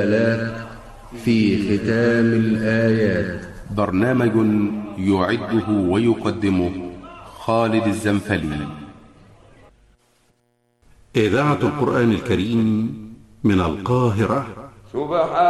في ختام الآيات. برنامج يعده ويقدمه خالد الزنفلي. إذاعة القرآن الكريم من القاهرة. سبحان